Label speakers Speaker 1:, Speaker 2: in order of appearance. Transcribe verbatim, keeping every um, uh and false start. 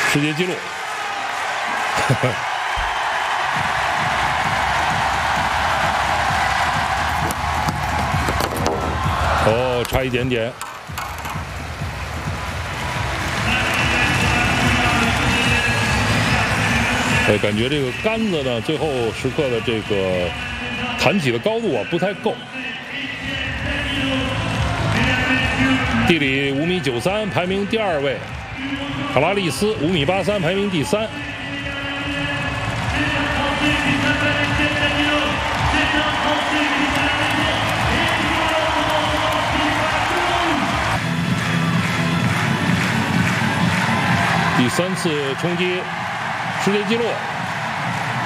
Speaker 1: 世界纪录。哦，差一点点。呃，感觉这个杆子呢，最后时刻的这个弹起的高度啊不太够。蒂里五米九三，排名第二位；卡拉利斯五米八三，排名第三。第三次冲击世界纪录。